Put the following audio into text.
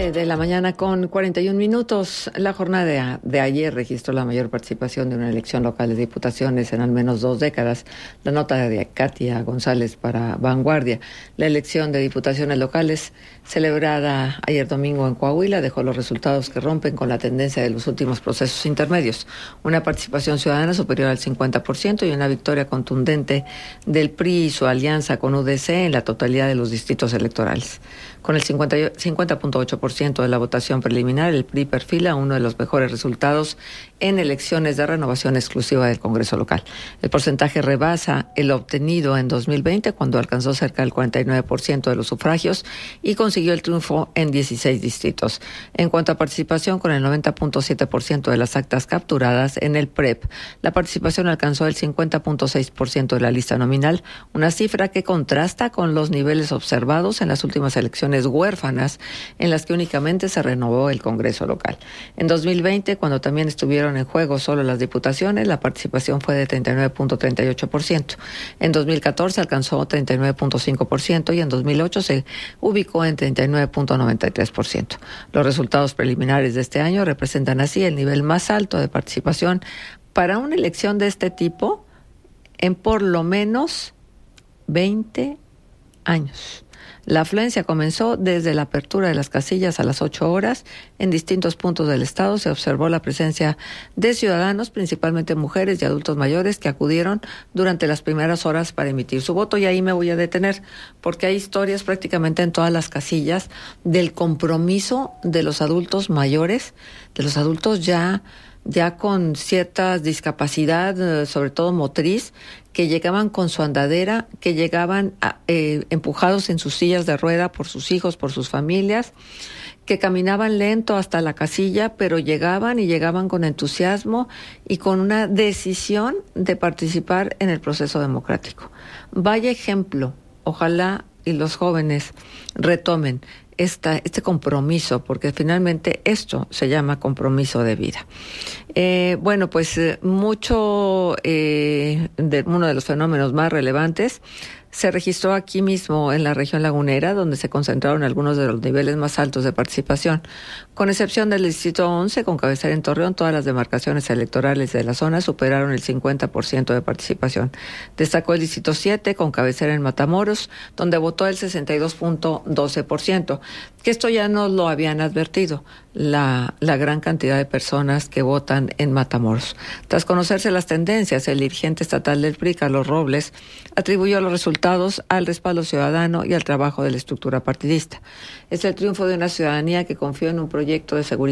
9:41 a.m. La jornada de ayer registró la mayor participación de una elección local de diputaciones en al menos 2 décadas. La nota de Katia González para Vanguardia. La elección de diputaciones locales celebrada ayer domingo en Coahuila dejó los resultados que rompen con la tendencia de los últimos procesos intermedios. Una participación ciudadana superior al 50% y una victoria contundente del PRI y su alianza con UDC en la totalidad de los distritos electorales. Con el 50.8% de la votación preliminar, el PRI perfila uno de los mejores resultados en elecciones de renovación exclusiva del Congreso local. El porcentaje rebasa el obtenido en 2020, cuando alcanzó cerca del 49% de los sufragios y consiguió el triunfo en 16 distritos. En cuanto a participación, con el 90.7% de las actas capturadas en el PREP, la participación alcanzó el 50.6% de la lista nominal, una cifra que contrasta con los niveles observados en las últimas elecciones huérfanas, en las que únicamente se renovó el Congreso local. En 2020, cuando también estuvieron en juego solo las diputaciones, la participación fue de 39.38%. En 2014 alcanzó 39.5% y en 2008 se ubicó en 39.93%. Los resultados preliminares de este año representan así el nivel más alto de participación para una elección de este tipo en por lo menos 20 años. La afluencia comenzó desde la apertura de las casillas a las 8 horas. En distintos puntos del estado se observó la presencia de ciudadanos, principalmente mujeres y adultos mayores, que acudieron durante las primeras horas para emitir su voto. Y ahí me voy a detener, porque hay historias prácticamente en todas las casillas del compromiso de los adultos mayores, de los adultos ya con cierta discapacidad, sobre todo motriz, que llegaban con su andadera, que llegaban empujados en sus sillas de rueda por sus hijos, por sus familias, que caminaban lento hasta la casilla, pero llegaban con entusiasmo y con una decisión de participar en el proceso democrático. Vaya ejemplo, ojalá y los jóvenes retomen este compromiso, porque finalmente esto se llama compromiso de vida. Mucho de uno de los fenómenos más relevantes se registró aquí mismo en la región lagunera, donde se concentraron algunos de los niveles más altos de participación. Con excepción del distrito 11, con cabecera en Torreón, todas las demarcaciones electorales de la zona superaron el 50% de participación. Destacó el distrito 7, con cabecera en Matamoros, donde votó el 62.12%, que esto ya nos lo habían advertido, la gran cantidad de personas que votan en Matamoros. Tras conocerse las tendencias, el dirigente estatal del PRI, Carlos Robles, atribuyó los resultados al respaldo ciudadano y al trabajo de la estructura partidista. Es el triunfo de una ciudadanía que confió en un proyecto de seguridad